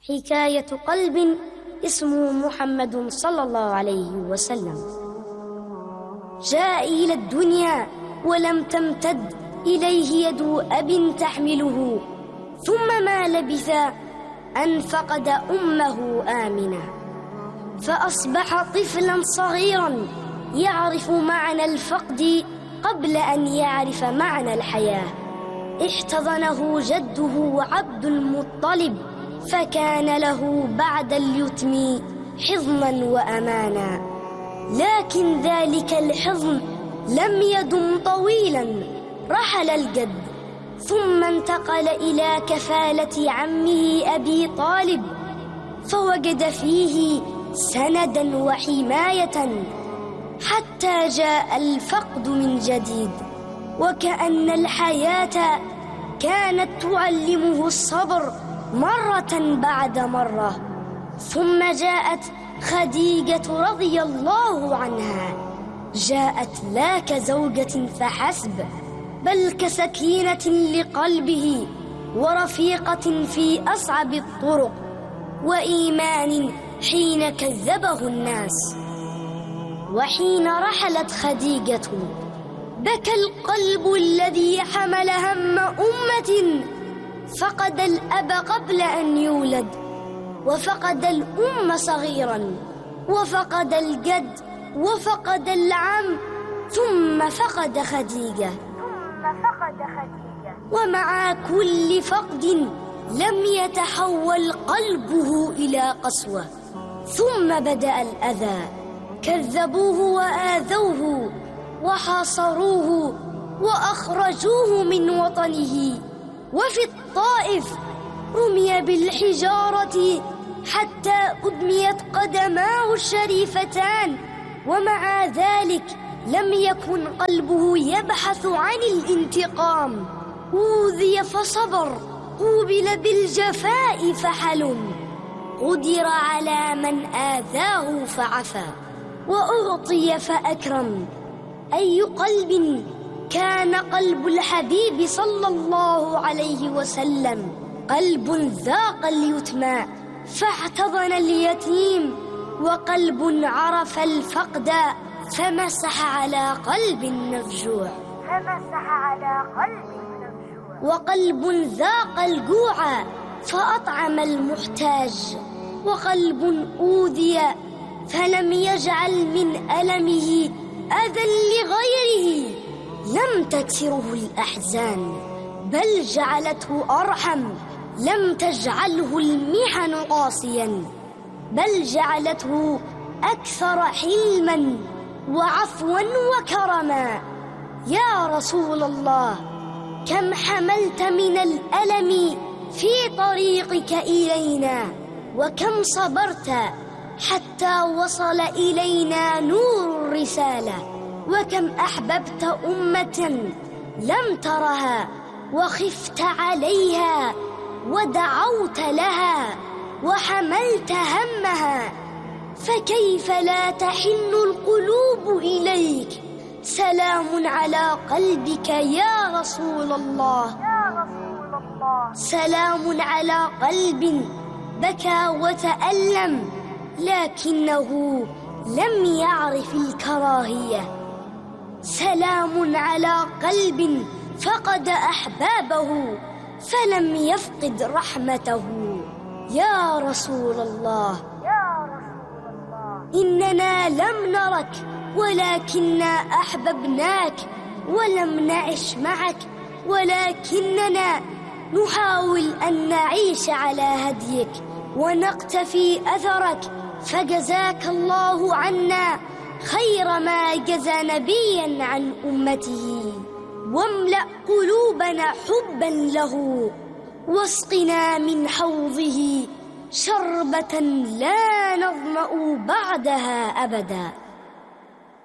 حكاية قلب اسمه محمد صلى الله عليه وسلم. جاء إلى الدنيا ولم تمتد إليه يد أب تحمله، ثم ما لبث أن فقد أمه آمنة، فأصبح طفلا صغيرا يعرف معنى الفقد قبل أن يعرف معنى الحياة. احتضنه جده عبد المطلب، فكان له بعد اليتم حضنا وأمانا. لكن ذلك الحضن لم يدم طويلا، رحل الجد، ثم انتقل إلى كفالة عمه أبي طالب، فوجد فيه سندا وحماية حتى جاء الفقد من جديد، وكأن الحياة كانت تعلمه الصبر مرة بعد مرة. ثم جاءت خديجة رضي الله عنها، جاءت لا كزوجة فحسب، بل كسكينة لقلبه ورفيقة في أصعب الطرق، وإيمان حين كذبه الناس. وحين رحلت خديجة بكى القلب الذي حمل هم أمة، فقد الأب قبل أن يولد، وفقد الأم صغيرا، وفقد الجد، وفقد العم، ثم فقد خديجة. ومع كل فقد لم يتحول قلبه إلى قسوة. ثم بدأ الأذى، كذبوه وآذوه وحاصروه وأخرجوه من وطنه. وفي الطائف رمي بالحجارة حتى أدميت قدماه الشريفتان، ومع ذلك لم يكن قلبه يبحث عن الانتقام. أوذي فصبر، قوبل بالجفاء فحلم، قدر على من آذاه فعفى، وأعطي فأكرم. أي قلب كان قلب الحبيب صلى الله عليه وسلم، قلب ذاق اليتم فاحتضن اليتيم، وقلب عرف الفقد فمسح على قلب مفجوع، وقلب ذاق الجوع فأطعم المحتاج، وقلب أوذي فلم يجعل من ألمه أذى لغيره. لم تكسره الأحزان بل جعلته أرحم، لم تجعله المحن قاسيا بل جعلته أكثر حلما وعفوا وكرما. يا رسول الله، كم حملت من الألم في طريقك إلينا، وكم صبرت حتى وصل إلينا نور الرسالة، وكم أحببت أمة لم ترها وخفت عليها ودعوت لها وحملت همها، فكيف لا تحن القلوب إليك؟ سلام على قلبك يا رسول الله، سلام على قلب بكى وتألم لكنه لم يعرف الكراهية، سلام على قلب فقد أحبابه فلم يفقد رحمته. يا رسول الله، إننا لم نرك ولكننا أحببناك، ولم نعش معك ولكننا نحاول أن نعيش على هديك ونقتفي أثرك، فجزاك الله عنا خير ما جزى نبيا عن أمته، واملأ قلوبنا حبا له، واسقنا من حوضه شربة لا نظمأ بعدها أبدا.